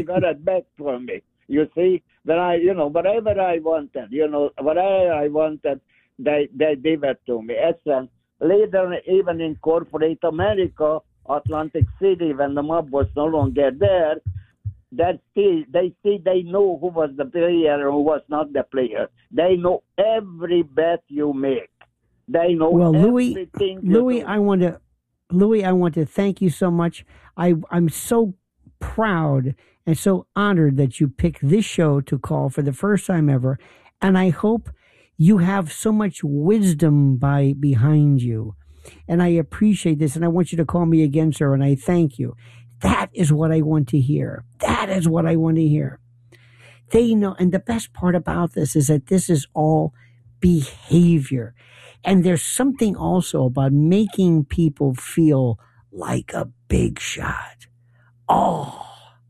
got it back from me. You see, that whatever I wanted, whatever I wanted, they gave it to me. And later, even in corporate America, Atlantic City, when the mob was no longer there, they know who was the player and who was not the player. They know every bet you make. They know everything. Louis, I want to thank you so much. I'm so proud and so honored that you picked this show to call for the first time ever, and I hope you have so much wisdom behind you, and I appreciate this, and I want you to call me again, sir, and I thank you. That is what I want to hear. That is what I want to hear. They know, and the best part about this is that this is all behavior. And there's something also about making people feel like a big shot. Oh,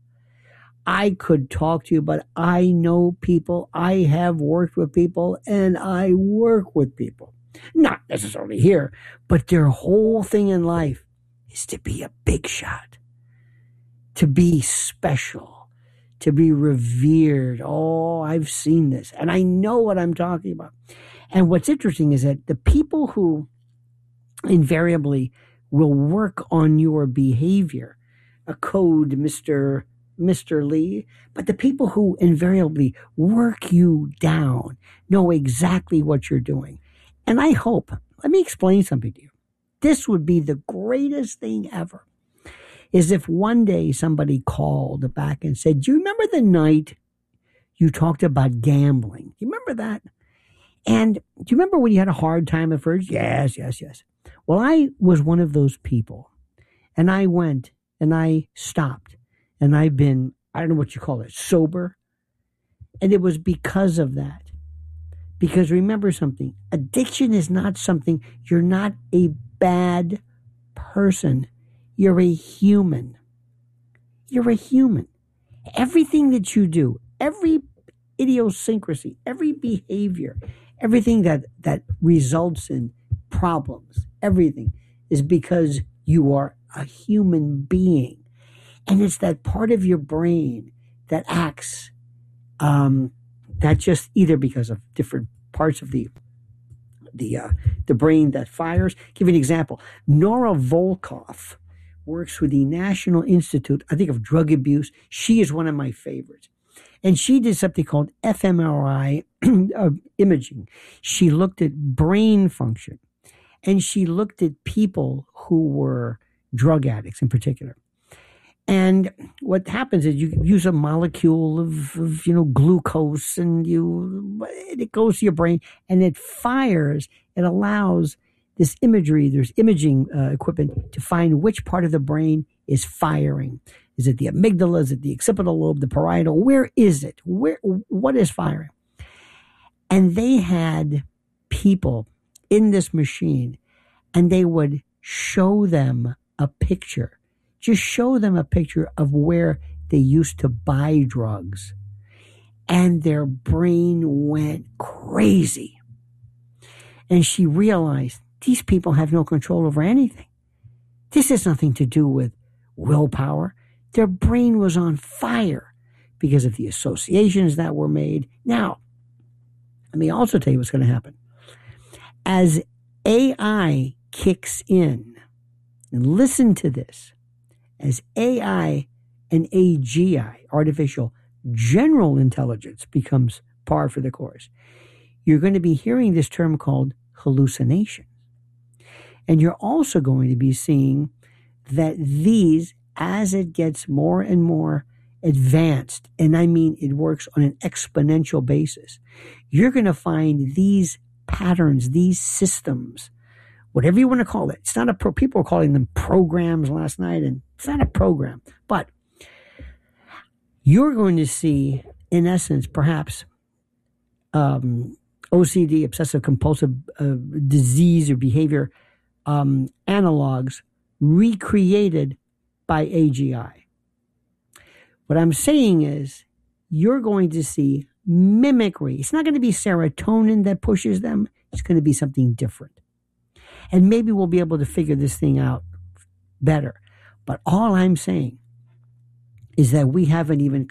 I could talk to you, but I know people. I have worked with people, and I work with people. Not necessarily here, but their whole thing in life is to be a big shot, to be special, to be revered. Oh, I've seen this, and I know what I'm talking about. And what's interesting is that the people who invariably will work on your behavior, a code, Mr. Lee, but the people who invariably work you down know exactly what you're doing. And I hope, let me explain something to you. This would be the greatest thing ever, is if one day somebody called back and said, do you remember the night you talked about gambling? Do you remember that? And do you remember when you had a hard time at first? Yes. Well, I was one of those people. And I went and I stopped. And I've been, I don't know what you call it, sober. And it was because of that. Because remember something, addiction is not something, you're not a bad person. You're a human. You're a human. Everything that you do, every idiosyncrasy, every behavior, everything that results in problems, everything is because you are a human being. And it's that part of your brain that acts, that just either because of different parts of the brain that fires. Give you an example. Nora Volkoff works with the National Institute, I think, of Drug Abuse. She is one of my favorites. And she did something called fMRI imaging. She looked at brain function, and she looked at people who were drug addicts in particular. And what happens is you use a molecule of glucose, and it goes to your brain, and it fires. It allows this imagery. There's imaging equipment to find which part of the brain is firing. Is it the amygdala? Is it the occipital lobe, the parietal? Where is it? What is firing? And they had people in this machine, and they would show them a picture. Just show them a picture of where they used to buy drugs. And their brain went crazy. And she realized these people have no control over anything. This has nothing to do with willpower. Their brain was on fire because of the associations that were made. Now, let me also tell you what's going to happen. As AI kicks in, and listen to this, as AI and AGI, artificial general intelligence, becomes par for the course, you're going to be hearing this term called hallucination. And you're also going to be seeing that these, as it gets more and more advanced, and I mean it works on an exponential basis, you're going to find these patterns, these systems, whatever you want to call it. It's not people were calling them programs last night, and it's not a program, but you're going to see, in essence, perhaps OCD, obsessive compulsive disease or behavior analogs recreated by AGI. What I'm saying is you're going to see mimicry. It's not going to be serotonin that pushes them. It's going to be something different. And maybe we'll be able to figure this thing out better. But all I'm saying is that we haven't even